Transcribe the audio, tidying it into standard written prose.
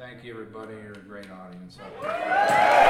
Thank you, everybody. You're a great audience out there.